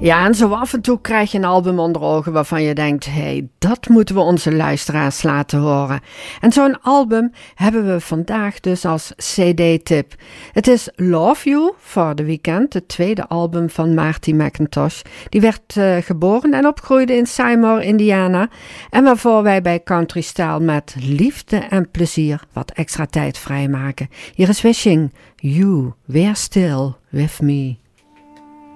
Ja, en zo af en toe krijg je een album onder ogen waarvan je denkt, hey, dat moeten we onze luisteraars laten horen. En zo'n album hebben we vandaag dus als CD-tip. Het is Love You for the Weekend, het tweede album van Marty McIntosh. Die werd geboren en opgroeide in Seymour, Indiana. En waarvoor wij bij Country Style met liefde en plezier wat extra tijd vrijmaken. Hier is Wishing You Were Still With Me.